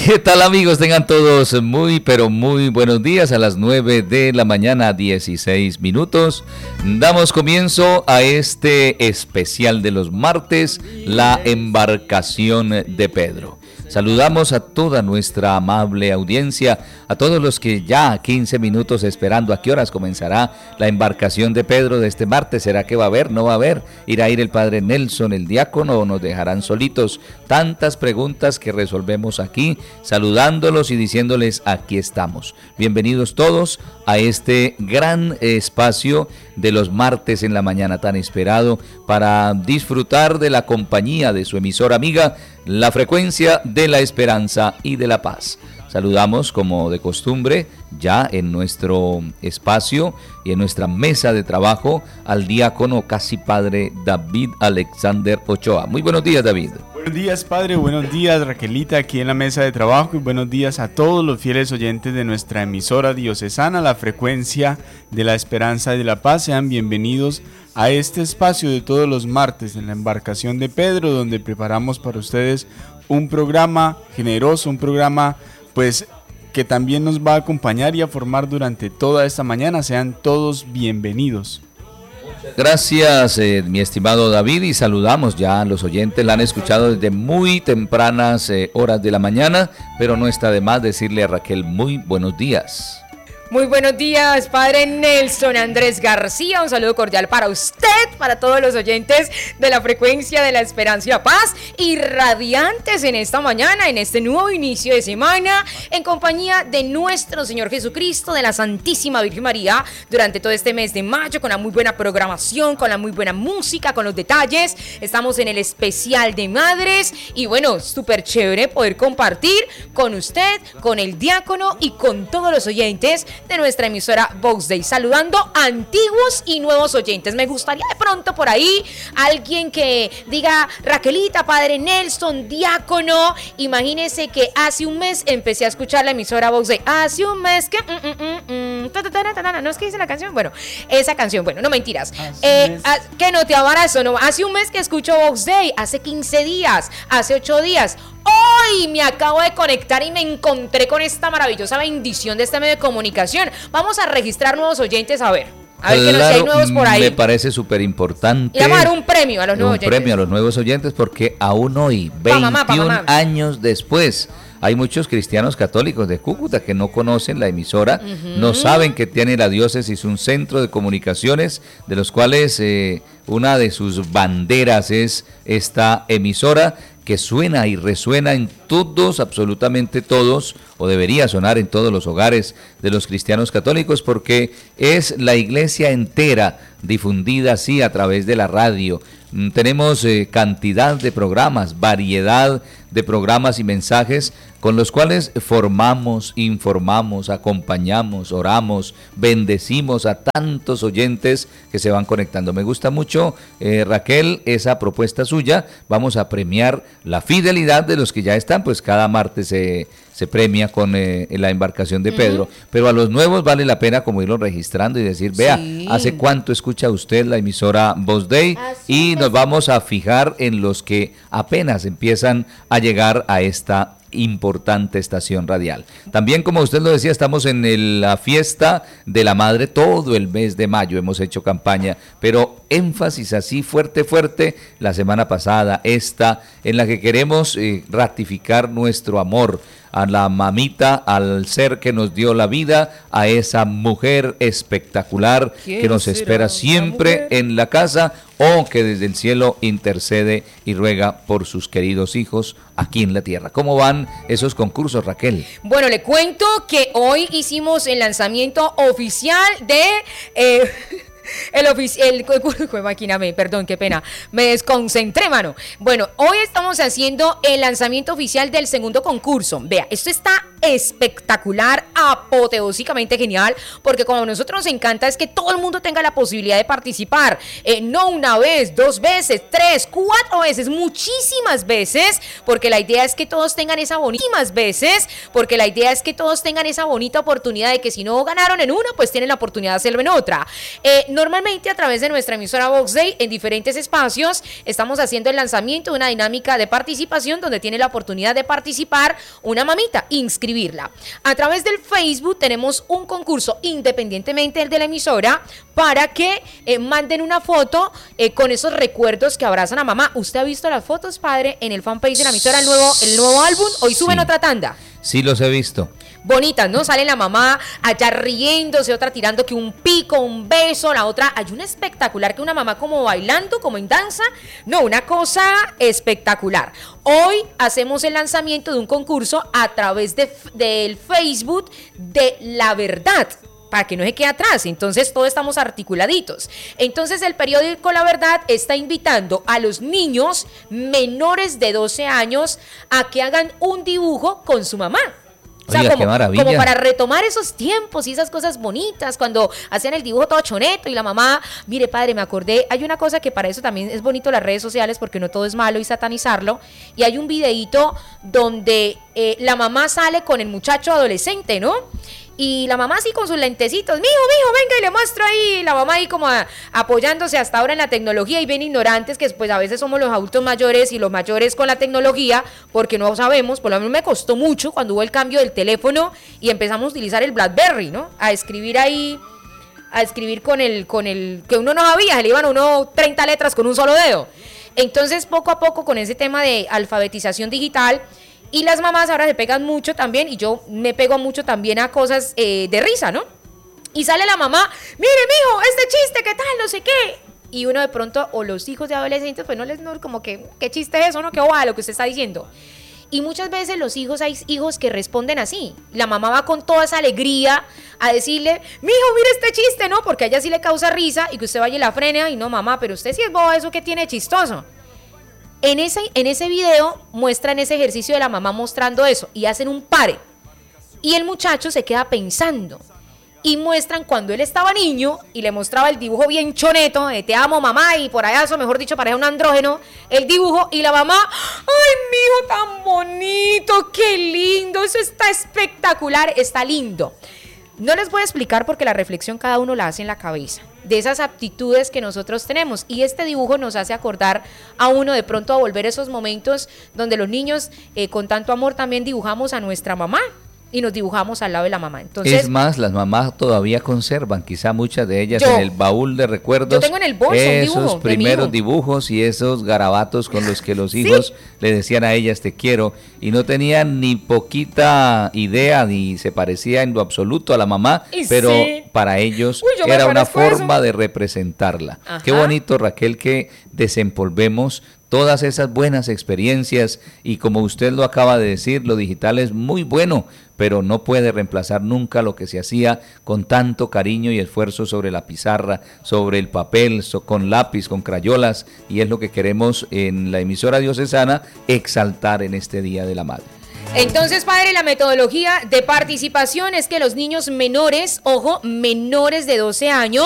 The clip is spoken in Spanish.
¿Qué tal, amigos? Tengan todos muy, pero muy buenos días. A las 9 de la mañana, 16 minutos. Damos comienzo a este especial de los martes, la embarcación de Pedro. Saludamos a toda nuestra amable audiencia, a todos los que ya 15 minutos esperando a qué horas comenzará la embarcación de Pedro de este martes. ¿Será que va a haber? ¿No va a haber? ¿Irá a ir el padre Nelson, el diácono, o nos dejarán solitos? Tantas preguntas que resolvemos aquí, saludándolos y diciéndoles aquí estamos. Bienvenidos todos a este gran espacio de los martes en la mañana tan esperado para disfrutar de la compañía de su emisora amiga, la frecuencia de la esperanza y de la paz. Saludamos como de costumbre ya en nuestro espacio y en nuestra mesa de trabajo al diácono casi padre David Alexander Ochoa. Muy buenos días, David. Buenos días, padre. Buenos días, Raquelita, aquí en la mesa de trabajo. Y buenos días a todos los fieles oyentes de nuestra emisora diocesana, la frecuencia de la esperanza y de la paz. Sean bienvenidos a este espacio de todos los martes en la embarcación de Pedro, donde preparamos para ustedes un programa generoso, un programa pues que también nos va a acompañar y a formar durante toda esta mañana. Sean todos bienvenidos. Gracias, mi estimado David, y saludamos ya a los oyentes. La han escuchado desde muy tempranas horas de la mañana, pero no está de más decirle a Raquel muy buenos días. Muy buenos días, padre Nelson Andrés García. Un saludo cordial para usted, para todos los oyentes de la frecuencia de la esperanza y la paz, y radiantes en esta mañana, en este nuevo inicio de semana, en compañía de nuestro Señor Jesucristo, de la Santísima Virgen María, durante todo este mes de mayo, con la muy buena programación, con la muy buena música, con los detalles. Estamos en el especial de madres y bueno, súper chévere poder compartir con usted, con el diácono y con todos los oyentes de nuestra emisora Vox Day, saludando a antiguos y nuevos oyentes. Me gustaría de pronto por ahí alguien que diga: Raquelita, padre Nelson, diácono, imagínese que hace un mes empecé a escuchar la emisora Vox Day. Hace un mes que ¿no es que dice la canción? Bueno, esa canción, bueno, no mentiras, que no te abarazo, no, hace un mes que escucho Vox Day, hace 15 días, hace 8 días. Hoy me acabo de conectar y me encontré con esta maravillosa bendición de este medio de comunicación. Vamos a registrar nuevos oyentes, a ver claro, que no, si hay nuevos por ahí. Me parece súper importante. Y vamos a dar un premio a los nuevos oyentes. Un premio a los nuevos oyentes, porque aún hoy, 21 años después, hay muchos cristianos católicos de Cúcuta que no conocen la emisora, no saben que tiene la diócesis un centro de comunicaciones, de los cuales una de sus banderas es esta emisora, que suena y resuena en todos, absolutamente todos, o debería sonar en todos los hogares de los cristianos católicos, porque es la iglesia entera difundida así a través de la radio. Tenemos cantidad de programas, variedad de programas y mensajes con los cuales formamos, informamos, acompañamos, oramos, bendecimos a tantos oyentes que se van conectando. Me gusta mucho, Raquel, esa propuesta suya. Vamos a premiar la fidelidad de los que ya están, pues cada martes se premia con la embarcación de Pedro, pero a los nuevos vale la pena como irlos registrando y decir, vea, ¿hace cuánto escucha usted la emisora Vox Day? Y nos vamos a fijar en los que apenas empiezan a llegar a esta importante estación radial. También, como usted lo decía, estamos en la fiesta de la madre todo el mes de mayo, hemos hecho campaña, pero énfasis así fuerte la semana pasada, esta en la que queremos ratificar nuestro amor a la mamita, al ser que nos dio la vida, a esa mujer espectacular que nos espera siempre en la casa, o que desde el cielo intercede y ruega por sus queridos hijos aquí en la tierra. ¿Cómo van esos concursos, Raquel? Bueno, le cuento que hoy hicimos el lanzamiento oficial de... perdón, qué pena, me desconcentré, mano. Bueno, hoy estamos haciendo el lanzamiento oficial del segundo concurso. Vea, esto está espectacular, apoteósicamente genial, porque como a nosotros nos encanta es que todo el mundo tenga la posibilidad de participar, no una vez, 2 veces, 3, 4 veces, muchísimas veces, porque la idea es que todos tengan esa bonita oportunidad de que si no ganaron en una, pues tienen la oportunidad de hacerlo en otra. Normalmente a través de nuestra emisora Vox Day, en diferentes espacios, estamos haciendo el lanzamiento de una dinámica de participación donde tiene la oportunidad de participar una mamita, inscribirla. A través del Facebook tenemos un concurso independientemente del de la emisora para que manden una foto con esos recuerdos que abrazan a mamá. ¿Usted ha visto las fotos, padre, en el fanpage de la emisora, el nuevo álbum? Hoy suben otra tanda. Sí, los he visto. Bonitas, ¿no? Sale la mamá allá riéndose, otra tirando que un pico, un beso, la otra, hay una espectacular que una mamá como bailando, como en danza, no, una cosa espectacular. Hoy hacemos el lanzamiento de un concurso a través del Facebook de La Verdad, para que no se quede atrás, entonces todos estamos articuladitos. Entonces el periódico La Verdad está invitando a los niños menores de 12 años a que hagan un dibujo con su mamá. O sea, Oiga, qué maravilla. Como para retomar esos tiempos y esas cosas bonitas, cuando hacían el dibujo todo choneto y la mamá, mire padre, me acordé, hay una cosa que para eso también es bonito las redes sociales, porque no todo es malo y satanizarlo, y hay un videíto donde la mamá sale con el muchacho adolescente, ¿no? Y la mamá así con sus lentecitos, mijo, venga y le muestro ahí, la mamá ahí como apoyándose hasta ahora en la tecnología y bien ignorantes, que pues a veces somos los adultos mayores y los mayores con la tecnología, porque no sabemos, por lo menos me costó mucho cuando hubo el cambio del teléfono y empezamos a utilizar el BlackBerry, ¿no? A escribir con el que uno no sabía, se le iban a uno 30 letras con un solo dedo. Entonces poco a poco con ese tema de alfabetización digital, y las mamás ahora se pegan mucho también, y yo me pego mucho también a cosas de risa, ¿no? Y sale la mamá, mire, mijo, este chiste, ¿qué tal? No sé qué. Y uno de pronto, o los hijos de adolescentes, pues no como que, ¿qué chiste es eso, no? ¿Qué bobada lo que usted está diciendo? Y muchas veces los hijos, hay hijos que responden así. La mamá va con toda esa alegría a decirle, mijo, mire este chiste, ¿no? Porque a ella sí le causa risa, y que usted vaya y la frena, y no, mamá, pero usted sí es boba, ¿eso qué tiene chistoso? En ese video muestran ese ejercicio de la mamá mostrando eso y hacen un pare. Y el muchacho se queda pensando. Y muestran cuando él estaba niño y le mostraba el dibujo bien choneto de te amo mamá, y por allá eso, mejor dicho, parecía un andrógeno, el dibujo, y la mamá, ay, mijo, tan bonito, qué lindo, eso está espectacular, está lindo. No les voy a explicar porque la reflexión cada uno la hace en la cabeza, de esas aptitudes que nosotros tenemos, y este dibujo nos hace acordar a uno de pronto a volver esos momentos donde los niños con tanto amor también dibujamos a nuestra mamá y nos dibujamos al lado de la mamá. Entonces, es más, las mamás todavía conservan, quizá muchas de ellas en el baúl de recuerdos, yo tengo en el bolso esos un dibujo primeros dibujos y esos garabatos con los que los hijos le decían a ellas te quiero, y no tenían ni poquita idea ni se parecía en lo absoluto a la mamá, pero para ellos era una forma de representarla. Ajá. Qué bonito, Raquel, que desempolvemos todas esas buenas experiencias, y como usted lo acaba de decir, lo digital es muy bueno, pero no puede reemplazar nunca lo que se hacía con tanto cariño y esfuerzo sobre la pizarra, sobre el papel, con lápiz, con crayolas, y es lo que queremos en la emisora diocesana exaltar en este Día de la Madre. Entonces, padre, la metodología de participación es que los niños menores, ojo, menores de 12 años,